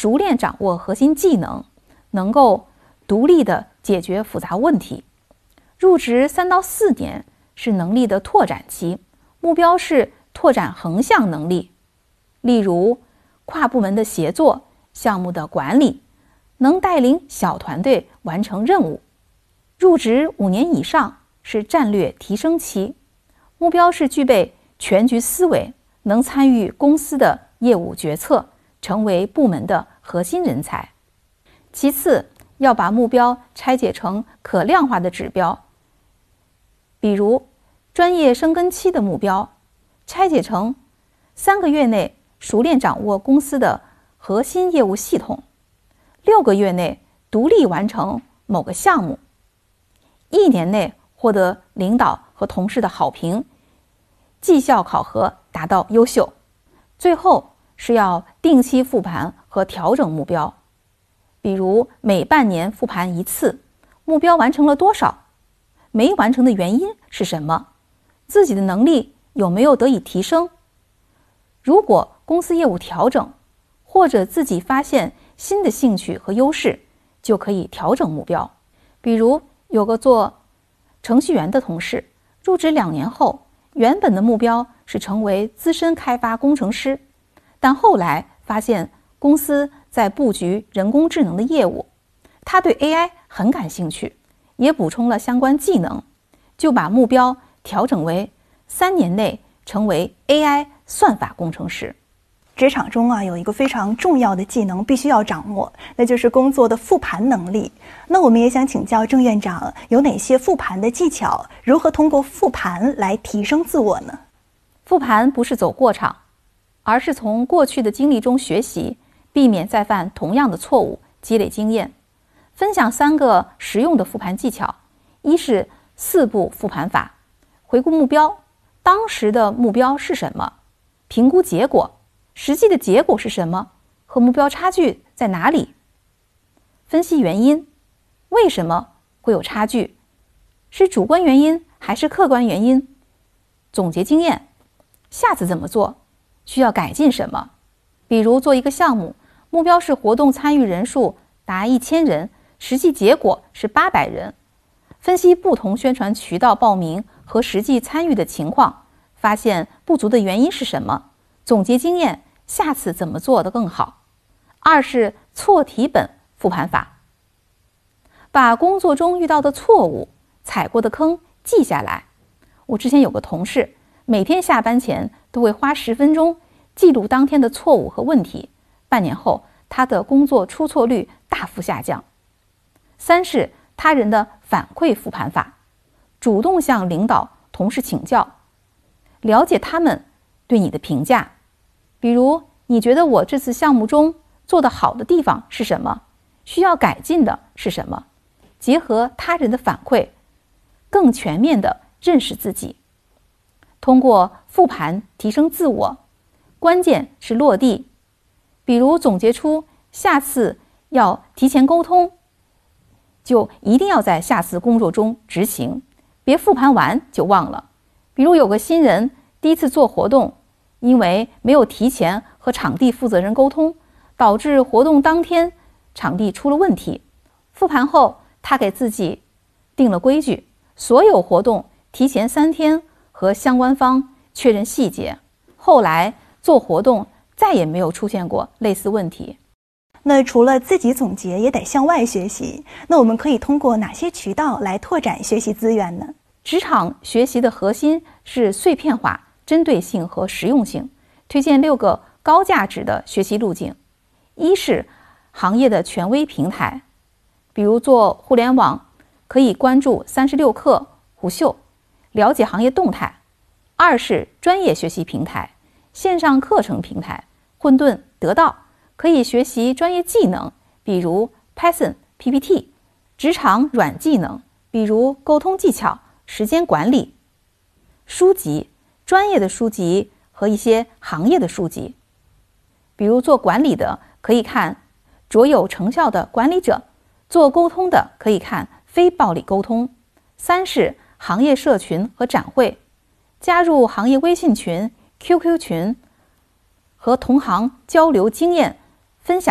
熟练掌握核心技能，能够独立地解决复杂问题。入职3到4年是能力的拓展期，目标是拓展横向能力，例如跨部门的协作、项目的管理，能带领小团队完成任务。入职5年以上是战略提升期，目标是具备全局思维，能参与公司的业务决策，成为部门的核心人才。其次，要把目标拆解成可量化的指标，比如专业生根期的目标，拆解成3个月内熟练掌握公司的核心业务系统，6个月内独立完成某个项目，1年内获得领导和同事的好评，绩效考核达到优秀。最后是要定期复盘和调整目标，比如每半年复盘1次，目标完成了多少，没完成的原因是什么，自己的能力有没有得以提升。如果公司业务调整，或者自己发现新的兴趣和优势，就可以调整目标。比如有个做程序员的同事，入职2年后，原本的目标是成为资深开发工程师，但后来发现公司在布局人工智能的业务，他对 AI 很感兴趣，也补充了相关技能，就把目标调整为3年内成为 AI 算法工程师。 职场中有一个非常重要的技能必须要掌握，那就是工作的复盘能力。那我们也想请教郑院长，有哪些复盘的技巧？如何通过复盘来提升自我呢？ 复盘不是走过场，而是从过去的经历中学习，避免再犯同样的错误，积累经验。分享3个实用的复盘技巧。一是4步复盘法，回顾目标，当时的目标是什么？评估结果，实际的结果是什么？和目标差距在哪里？分析原因，为什么会有差距？是主观原因还是客观原因？总结经验，下次怎么做？需要改进什么？比如做一个项目，目标是活动参与人数达1000人，实际结果是800人。分析不同宣传渠道报名和实际参与的情况，发现不足的原因是什么？总结经验，下次怎么做得更好？二是错题本复盘法，把工作中遇到的错误、踩过的坑记下来。我之前有个同事，每天下班前都会花10分钟记录当天的错误和问题，半年后他的工作出错率大幅下降。三是他人的反馈复盘法，主动向领导、同事请教，了解他们对你的评价。比如，你觉得我这次项目中做得好的地方是什么？需要改进的是什么？结合他人的反馈，更全面地认识自己。通过复盘提升自我，关键是落地。比如总结出下次要提前沟通，就一定要在下次工作中执行，别复盘完就忘了。比如有个新人第一次做活动，因为没有提前和场地负责人沟通，导致活动当天场地出了问题。复盘后，他给自己定了规矩，所有活动提前3天和相关方确认细节。后来做活动再也没有出现过类似问题。 那除了自己总结，也得向外学习。那我们可以通过哪些渠道来拓展学习资源呢？ 职场学习的核心是碎片化、针对性和实用性。推荐6个高价值的学习路径。一是行业的权威平台，比如做互联网可以关注36氪、虎嗅，了解行业动态。二是专业学习平台，线上课程平台，混沌、得到，可以学习专业技能，比如 Python、PPT， 职场软技能，比如沟通技巧、时间管理。书籍，专业的书籍和一些行业的书籍，比如做管理的可以看卓有成效的管理者，做沟通的可以看非暴力沟通。三是行业社群和展会，加入行业微信群、QQ 群，和同行交流经验，分享